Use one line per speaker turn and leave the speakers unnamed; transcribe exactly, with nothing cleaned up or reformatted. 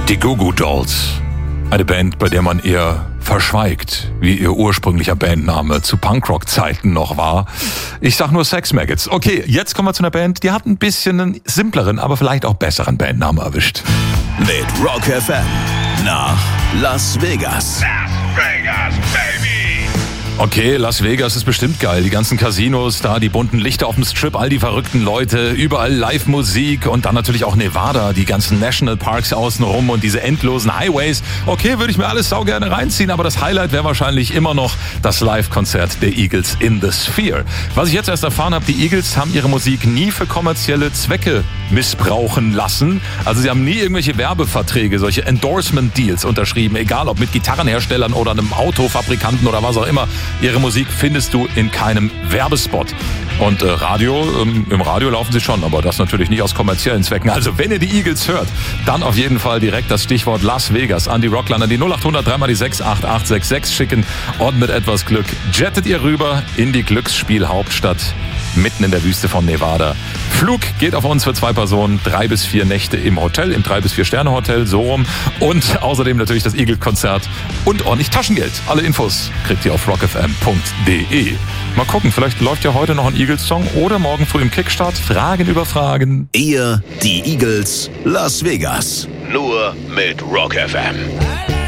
Die Goo Goo Dolls. Eine Band, bei der man eher verschweigt, wie ihr ursprünglicher Bandname zu Punkrock-Zeiten noch war. Ich sag nur Sex Maggots. Okay, jetzt kommen wir zu einer Band, die hat ein bisschen einen simpleren, aber vielleicht auch besseren Bandnamen erwischt.
Mit Rock F M nach Las Vegas.
Las Vegas, baby!
Okay, Las Vegas ist bestimmt geil. Die ganzen Casinos, da die bunten Lichter auf dem Strip, all die verrückten Leute, überall Live-Musik und dann natürlich auch Nevada, die ganzen Nationalparks außenrum und diese endlosen Highways. Okay, würde ich mir alles sau gerne reinziehen, aber das Highlight wäre wahrscheinlich immer noch das Live-Konzert der Eagles in the Sphere. Was ich jetzt erst erfahren habe, die Eagles haben ihre Musik nie für kommerzielle Zwecke missbrauchen lassen. Also sie haben nie irgendwelche Werbeverträge, solche Endorsement-Deals unterschrieben, egal ob mit Gitarrenherstellern oder einem Autofabrikanten oder was auch immer. Ihre Musik findest du in keinem Werbespot. Und äh, Radio, ähm, im Radio laufen sie schon, aber das natürlich nicht aus kommerziellen Zwecken. Also wenn ihr die Eagles hört, dann auf jeden Fall direkt das Stichwort Las Vegas an die Rockliner, die null acht hundert drei mal die sechs acht acht sechs sechs schicken und mit etwas Glück jettet ihr rüber in die Glücksspielhauptstadt mitten in der Wüste von Nevada. Flug geht auf uns für zwei Personen, drei bis vier Nächte im Hotel, im drei bis vier Sterne Hotel, so rum. Und außerdem natürlich das Eagle-Konzert und ordentlich Taschengeld. Alle Infos kriegt ihr auf rock f m punkt d e. Mal gucken, vielleicht läuft ja heute noch ein Eagles-Song oder morgen früh im Kickstart. Fragen über Fragen.
Ihr, die Eagles, Las Vegas.
Nur mit Rock F M.